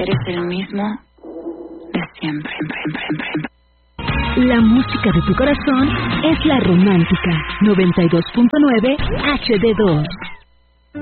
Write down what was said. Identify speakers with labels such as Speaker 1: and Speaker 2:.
Speaker 1: Eres el mismo de siempre.
Speaker 2: La música de tu corazón es La Romántica 92.9 HD2.